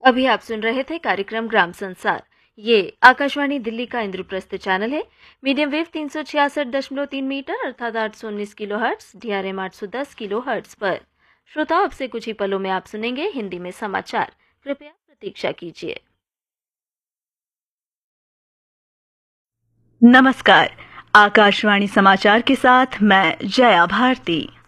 अभी आप सुन रहे थे कार्यक्रम ग्राम संसार। ये आकाशवाणी दिल्ली का इंद्रप्रस्थ चैनल है। मीडियम वेव 366.3 मीटर अर्थात 819 किलोहर्ट्ज, DRM 810 किलोहर्ट्ज पर। श्रोताओं, अब से कुछ ही पलों में आप सुनेंगे हिंदी में समाचार। कृपया प्रतीक्षा कीजिए। नमस्कार, आकाशवाणी समाचार के साथ मैं जया भारती।